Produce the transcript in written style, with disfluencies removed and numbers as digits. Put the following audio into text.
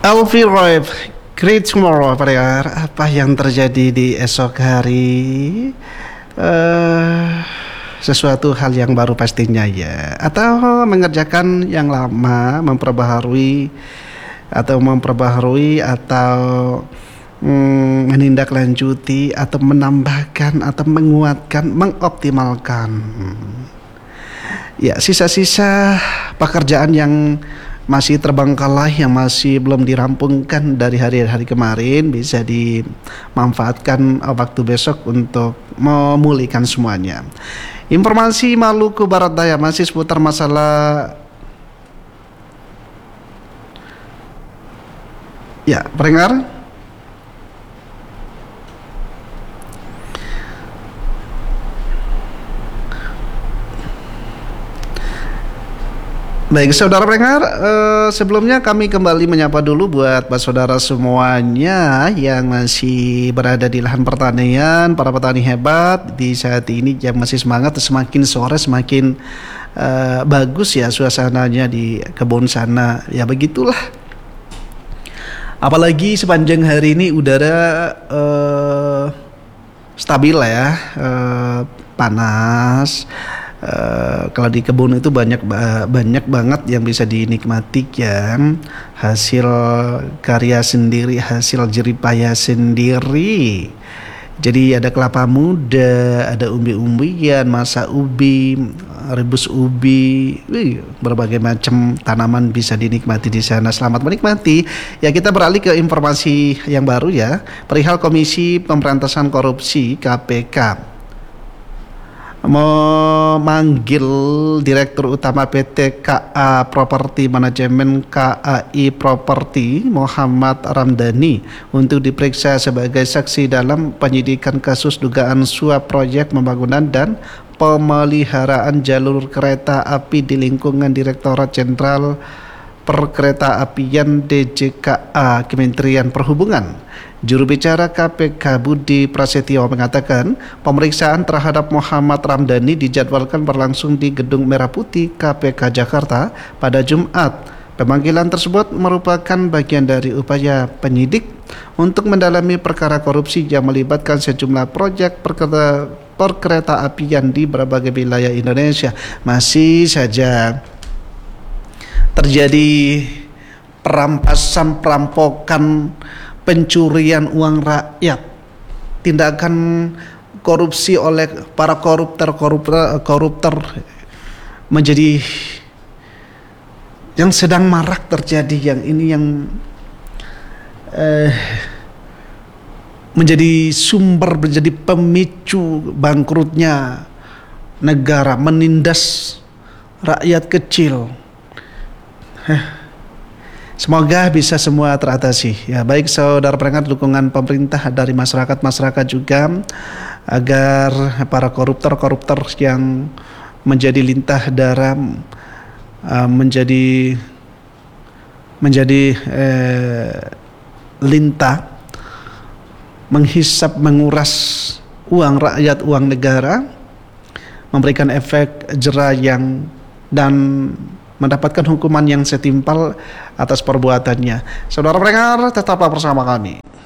Alfie Roy, great tomorrow, pendengar. Apa yang terjadi di esok hari? eh Sesuatu hal yang baru pastinya ya. Atau mengerjakan yang lama, atau menindaklanjuti atau menambahkan atau menguatkan, mengoptimalkan. Ya, sisa-sisa pekerjaan yang masih terbengkalai, yang masih belum dirampungkan dari hari-hari kemarin bisa dimanfaatkan waktu besok untuk memulihkan semuanya. Informasi Maluku Barat Daya masih seputar masalah ya, pendengar. Baik, saudara pendengar, sebelumnya kami kembali menyapa dulu buat saudara semuanya yang masih berada di lahan pertanian, para petani hebat di saat ini yang masih semangat, semakin sore semakin bagus ya suasananya di kebun sana. Ya begitulah. Apalagi sepanjang hari ini udara stabil lah ya, panas. Kalau di kebun itu banyak banget yang bisa dinikmati kan, hasil karya sendiri, hasil jeripaya sendiri. Jadi ada kelapa muda, ada umbi-umbian, masak ubi, rebus ubi, berbagai macam tanaman bisa dinikmati di sana. Selamat menikmati. Ya, kita beralih ke informasi yang baru ya, perihal Komisi Pemberantasan Korupsi KPK memanggil Direktur Utama PT KA Properti Manajemen KAI Properti Muhammad Ramdhani untuk diperiksa sebagai saksi dalam penyidikan kasus dugaan suap proyek pembangunan dan pemeliharaan jalur kereta api di lingkungan Direktorat Jenderal Perkeretaapian DJKA Kementerian Perhubungan. Juru bicara KPK Budi Prasetyo mengatakan pemeriksaan terhadap Muhammad Ramdhani dijadwalkan berlangsung di Gedung Merah Putih KPK Jakarta pada Jumat. Pemanggilan tersebut merupakan bagian dari upaya penyidik untuk mendalami perkara korupsi yang melibatkan sejumlah proyek perkeretaapian di berbagai wilayah Indonesia. Masih saja terjadi perampokan, pencurian uang rakyat, tindakan korupsi oleh para koruptor menjadi yang sedang marak terjadi. Yang ini yang menjadi pemicu bangkrutnya negara, menindas rakyat kecil. Semoga bisa semua teratasi ya. Baik saudara pendengar, dukungan pemerintah dari masyarakat juga agar para koruptor yang menjadi lintah darah, menjadi lintah menghisap, menguras uang rakyat, uang negara, memberikan efek jera dan mendapatkan hukuman yang setimpal atas perbuatannya. Saudara pendengar, tetaplah bersama kami.